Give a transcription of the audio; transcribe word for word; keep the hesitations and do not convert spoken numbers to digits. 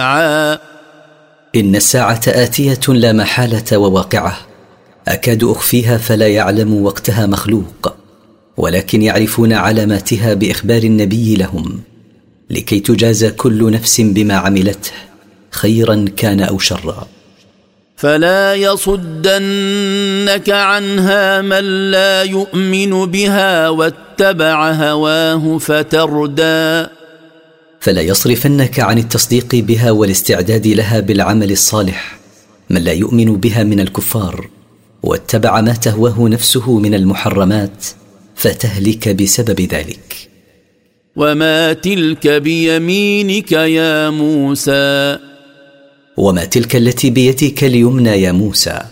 إن الساعة آتية لا محالة وواقعة، أكاد أخفيها فلا يعلم وقتها مخلوق، ولكن يعرفون علاماتها بإخبار النبي لهم، لكي تجازى كل نفس بما عملته خيرا كان أو شرا. فلا يصدنك عنها من لا يؤمن بها واتبع هواه فتردى. فلا يصرفنك عن التصديق بها والاستعداد لها بالعمل الصالح من لا يؤمن بها من الكفار، واتبع ما تهواه نفسه من المحرمات فتهلك بسبب ذلك. وما تلك بيمينك يا موسى؟ وما تلك التي بيدك اليمنى يا موسى؟